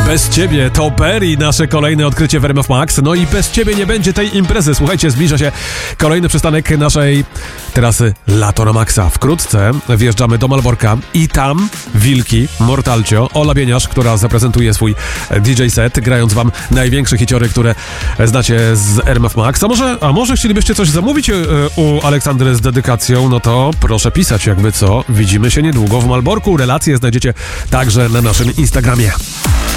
Bez ciebie to Berry, nasze kolejne odkrycie w RMF Max. No i bez ciebie nie będzie tej imprezy. Słuchajcie, zbliża się kolejny przystanek naszej trasy Lato na Maxa. Wkrótce wjeżdżamy do Malborka i tam Wilki, Mortalcio, Ola Bieniasz, która zaprezentuje swój DJ set, grając wam największe hiciory, które znacie z RMF Max. A może chcielibyście coś zamówić u Aleksandry z dedykacją? No to proszę pisać, jakby co. Widzimy się niedługo w Malborku. Relacje znajdziecie także na naszym Instagramie.